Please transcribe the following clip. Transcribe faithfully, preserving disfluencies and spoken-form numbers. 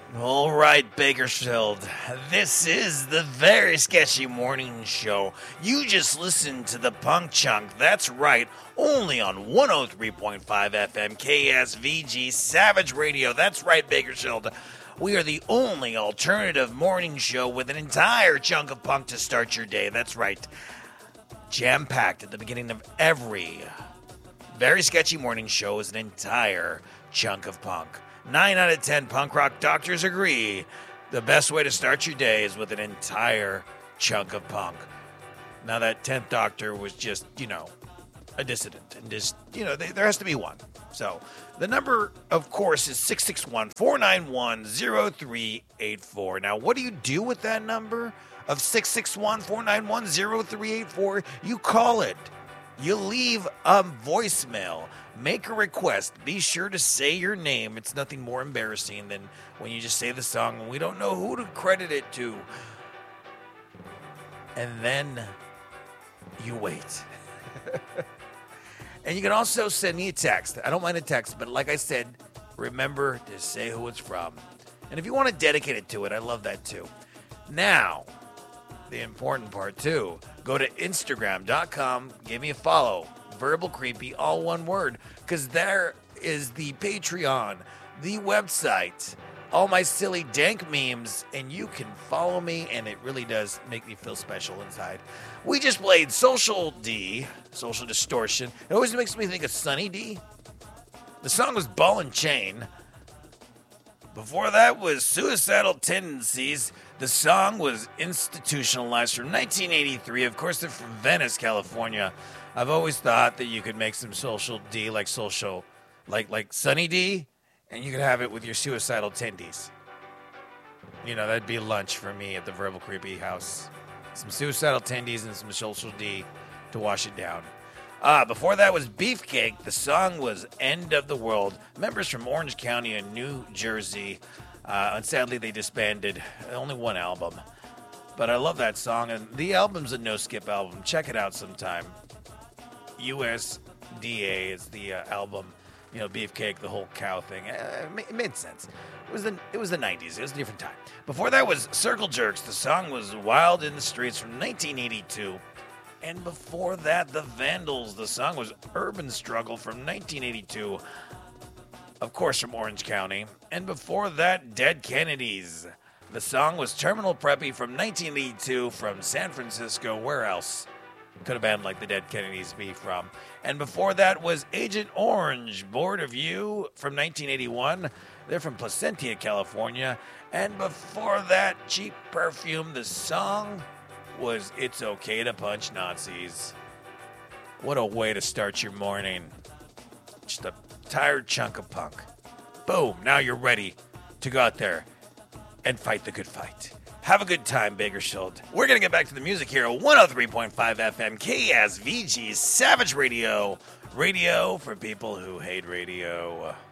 All right, Bakersfield. This is the Very Sketchy Morning Show. You just listened to the Punk Chunk. That's right, only on one oh three point five F M K S V G Savage Radio. That's right, Bakersfield. We are the only alternative morning show with an entire chunk of punk to start your day. That's right. Jam-packed at the beginning of every Very Sketchy Morning Show is an entire chunk of punk. Nine out of ten punk rock doctors agree the best way to start your day is with an entire chunk of punk. Now, that tenth doctor was just, you know, a dissident. And just, you know, they, there has to be one. So, the number, of course, is six six one, four nine one, zero three eight four. Now, what do you do with that number of six six one, four nine one, zero three eight four? You call it. You leave a voicemail. Make a request. Be sure to say your name. It's nothing more embarrassing than when you just say the song and we don't know who to credit it to. And then you wait. And you can also send me a text. I don't mind a text, but like I said, remember to say who it's from. And if you want to dedicate it to it, I love that too. Now, the important part too, go to Instagram dot com, give me a follow. Verbal Creepy, all one word, because there is the Patreon, the website, all my silly dank memes, and you can follow me, and it really does make me feel special inside. We just played Social D, Social Distortion. It always makes me think of Sunny D. The song was Ball and Chain. Before that was Suicidal Tendencies. The song was Institutionalized from nineteen eighty-three. Of course, they're from Venice, California. I've always thought that you could make some Social D like social, like like Sunny D, and you could have it with your Suicidal Tendies. You know, that'd be lunch for me at the Verbal Creepy house. Some Suicidal Tendies and some Social D to wash it down. Uh, before that was Beefcake. The song was End of the World. Members from Orange County in New Jersey. Uh, and sadly, they disbanded. Only one album. But I love that song. And the album's a no-skip album. Check it out sometime. U S D A is the uh, album. You know, Beefcake, the whole cow thing. Uh, it made sense. It was, the, it was the nineties. It was a different time. Before that was Circle Jerks. The song was Wild in the Streets from nineteen eighty-two. And before that, The Vandals. The song was Urban Struggle from nineteen eighty-two. Of course, from Orange County. And before that, Dead Kennedys. The song was Terminal Preppy from nineteen eighty-two from San Francisco. Where else could a band like the Dead Kennedys be from? And before that was Agent Orange, Bored of You from nineteen eighty-one. They're from Placentia, California. And before that, Cheap Perfume. The song was It's Okay to Punch Nazis. What a way to start your morning. Just a tired chunk of punk. Boom, now you're ready to go out there and fight the good fight. Have a good time, Bakersfield. We're going to get back to the music here at one oh three point five F M K S V G Savage Radio. Radio for people who hate radio.